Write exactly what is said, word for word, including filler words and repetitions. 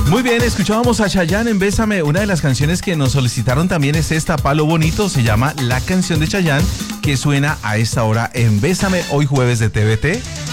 Muy bien, escuchábamos a Chayanne en Bésame. Una de las canciones que nos solicitaron también es esta, Palo Bonito. Se llama La Canción de Chayanne, que suena a esta hora en Bésame, hoy jueves de T V T.